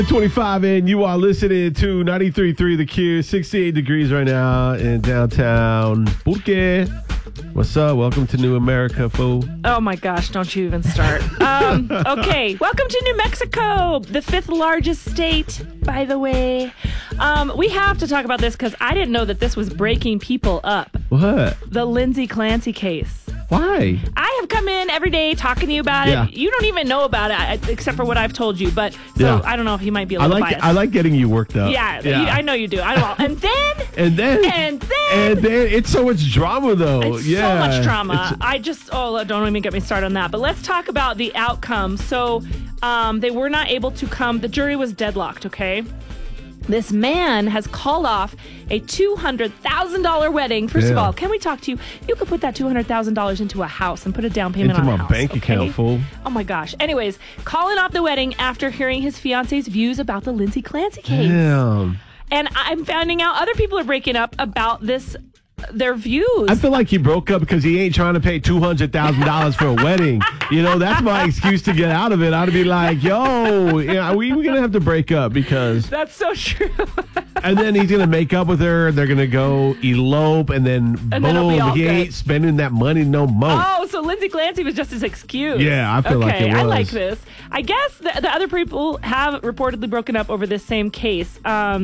25, and you are listening to 93.3 The Q. 68 degrees right now in downtown Purke. What's up? Welcome to New America, fool. Oh my gosh, don't you even start. Okay, welcome to New Mexico, the 5th largest state, by the way. We have to talk about this because I didn't know that this was breaking people up. What? The Lindsay Clancy case. Why? I have come in every day talking to you about it. You don't even know about it except for what I've told you. But so I don't know if you might be a little biased. I like getting you worked up. Yeah. I know you do. I know. And then it's so much drama though. It's so much drama. Don't even get me started on that. But let's talk about the outcome. So they were not able to come. The jury was deadlocked. Okay. This man has called off a $200,000 wedding. First of all, can we talk to you? You could put that $200,000 into a house and put a down payment on a house. Into my bank account, fool. Oh, my gosh. Anyways, calling off the wedding after hearing his fiance's views about the Lindsay Clancy case. Damn. And I'm finding out other people are breaking up about their views. I feel like he broke up because he ain't trying to pay $200,000 for a wedding. You know, that's my excuse to get out of it. I'd be like, yo, we're going to have to break up because... That's so true. And then he's going to make up with her. They're going to go elope and then boom, he ain't spending that money no more. Oh, so Lindsay Clancy was just his excuse. Yeah, I feel like it was. I like this. I guess the other people have reportedly broken up over this same case.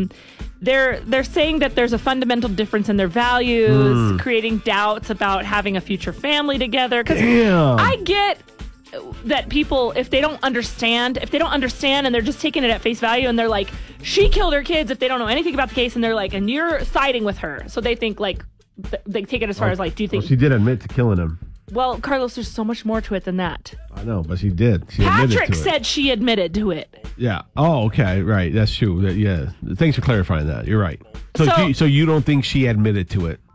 They're saying that there's a fundamental difference in their values, creating doubts about having a future family together. Because I get that people, if they don't understand and they're just taking it at face value and they're like, she killed her kids, if they don't know anything about the case and they're like, and you're siding with her. So they think like, they take it as far as like, do you think... Well, she did admit to killing him. Well, Carlos, there's so much more to it than that. I know, but she did. Patrick said she admitted to it. Yeah. Oh, okay. Right. That's true. Yeah. Thanks for clarifying that. You're right. So you don't think she admitted to it?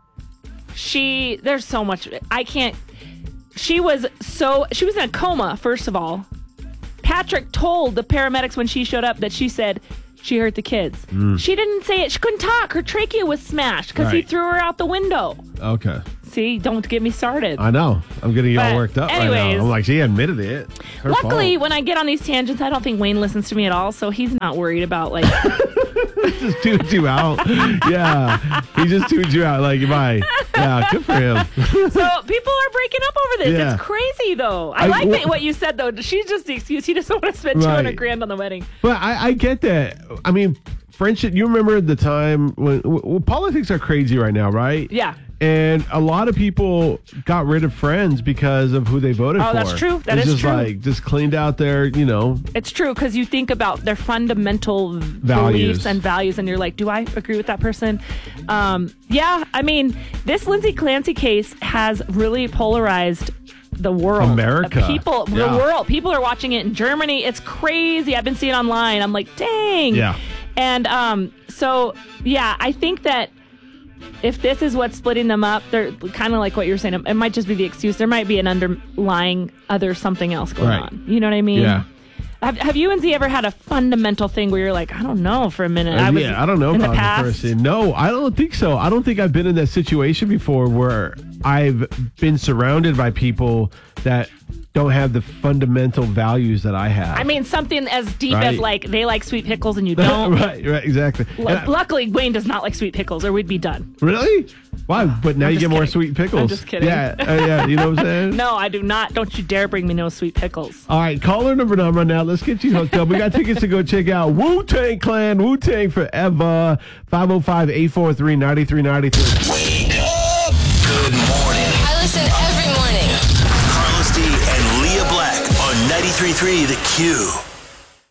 There's so much. I can't. She was in a coma, first of all. Patrick told the paramedics when she showed up that she said she hurt the kids. She didn't say it. She couldn't talk. Her trachea was smashed because he threw her out the window. Okay. See, don't get me started. I know. I'm getting you all worked up right now. I'm like, she admitted it. Luckily, when I get on these tangents, I don't think Wayne listens to me at all, so he's not worried about, like... just tuned you out. Yeah. He just tuned you out. Like, bye. Yeah, good for him. So, people are breaking up over this. Yeah. It's crazy, though. I like what you said, though. She's just the excuse. He doesn't want to spend $200,000 on the wedding. But I get that. I mean, friendship, you remember the time when politics are crazy right now, right? Yeah. And a lot of people got rid of friends because of who they voted for. Oh, that's true. That is true. Just cleaned out their, It's true, because you think about their fundamental beliefs and values, and you're like, do I agree with that person? Yeah, I mean, this Lindsay Clancy case has really polarized the world. America. The world. People are watching it in Germany. It's crazy. I've been seeing it online. I'm like, dang. Yeah. And I think that if this is what's splitting them up, they're kind of like what you're saying. It might just be the excuse. There might be an underlying something else going on. You know what I mean? Yeah. Have you and Z ever had a fundamental thing where you're like, I don't know for a minute? I don't know about the person. No, I don't think so. I don't think I've been in that situation before where I've been surrounded by people that don't have the fundamental values that I have. I mean, something as deep as like they like sweet pickles and you don't. right, exactly. Luckily, Wayne does not like sweet pickles, or we'd be done. Really? Why? But now you get more sweet pickles. I'm just kidding. Yeah, you know what I'm saying? No, I do not. Don't you dare bring me no sweet pickles. All right, caller number now. Let's get you hooked up. We got tickets to go check out Wu-Tang Clan, Wu-Tang Forever, 505-843-9393. Wake up! Good morning. I listen every morning. Carlos D and Leah Black on 93.3 The Q.